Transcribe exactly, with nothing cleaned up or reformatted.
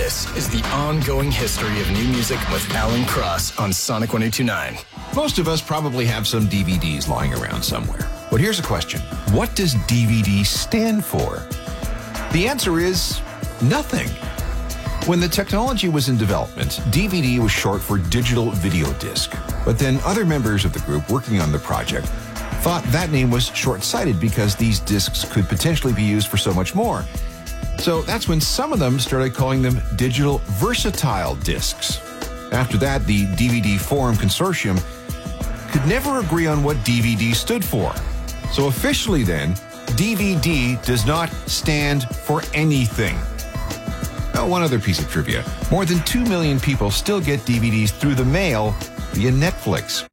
This is the ongoing history of new music with Alan Cross on Sonic one oh two point nine. Most of us probably have some D V Ds lying around somewhere. But here's a question. What does D V D stand for? The answer is nothing. When the technology was in development, D V D was short for digital video disc. But then other members of the group working on the project thought that name was short-sighted because these discs could potentially be used for so much more. So that's when some of them started calling them digital versatile discs. After that, the D V D Forum Consortium could never agree on what D V D stood for. So officially then, D V D does not stand for anything. Oh, one other piece of trivia. More than two million people still get D V Ds through the mail via Netflix.